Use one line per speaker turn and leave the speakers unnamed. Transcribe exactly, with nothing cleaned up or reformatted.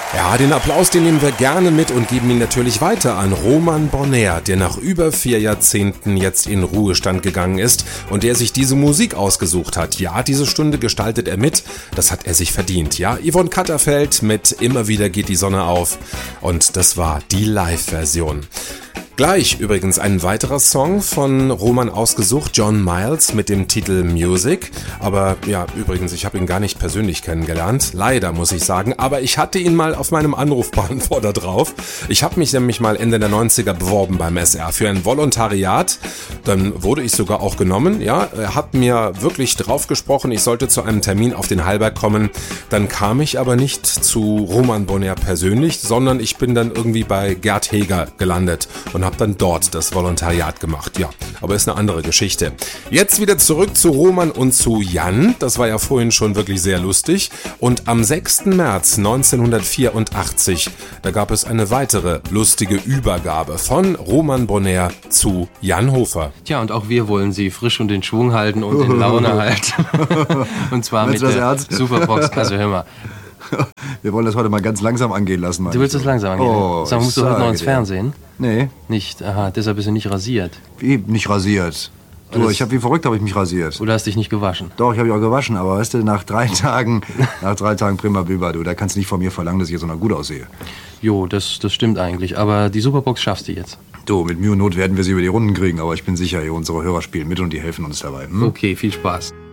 Ja, den Applaus, den nehmen wir gerne mit und geben ihn natürlich weiter an Roman Bonheur, der nach über vier Jahrzehnten jetzt in Ruhestand gegangen ist und der sich diese Musik ausgesucht hat. Ja, diese Stunde gestaltet er mit, das hat er sich verdient. Ja, Yvonne Katterfeld mit Immer wieder geht die Sonne auf und das war die Live-Version. Gleich übrigens ein weiterer Song von Roman ausgesucht, John Miles mit dem Titel Music. Aber ja, übrigens, ich habe ihn gar nicht persönlich kennengelernt, leider muss ich sagen, aber ich hatte ihn mal auf meinem Anrufbeantworter drauf. Ich habe mich nämlich mal Ende der neunziger beworben beim S R für ein Volontariat. Dann wurde ich sogar auch genommen, ja, er hat mir wirklich drauf gesprochen, ich sollte zu einem Termin auf den Hallberg kommen. Dann kam ich aber nicht zu Roman Bonheur persönlich, sondern ich bin dann irgendwie bei Gerd Heger gelandet und habe dann dort das Volontariat gemacht. Ja, aber ist eine andere Geschichte. Jetzt wieder zurück zu Roman und zu Jan. Das war ja vorhin schon wirklich sehr lustig. Und am sechsten März neunzehnhundertvierundachtzig, da gab es eine weitere lustige Übergabe von Roman Bonheur zu Jan Hofer.
Tja, und auch wir wollen Sie frisch und in Schwung halten und in Laune halten. Und zwar mit der Superbox. Also hör mal.
Wir wollen das heute mal ganz langsam angehen lassen.
Du willst das langsam angehen?
Oh,
Sag, musst du heute noch ins Fernsehen?
Nee.
Nicht? Aha, deshalb bist du nicht rasiert.
Wie? Nicht rasiert? Du,
Alles-
ich habe wie verrückt habe ich mich rasiert.
Oder hast dich nicht gewaschen?
Doch, ich habe mich auch gewaschen, aber weißt du, nach drei Tagen, nach drei Tagen prima Biber, du, da kannst du nicht von mir verlangen, dass ich jetzt so noch gut aussehe.
Jo, das, das stimmt eigentlich. Aber die Superbox schaffst du jetzt.
Du, mit Mühe und Not werden wir sie über die Runden kriegen, aber ich bin sicher, hier unsere Hörer spielen mit und die helfen uns dabei. Hm?
Okay, viel Spaß.